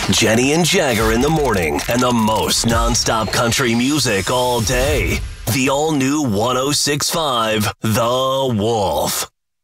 Jenny and Jagger in the morning, and the most nonstop country music all day. The all-new 106.5 The Wolf.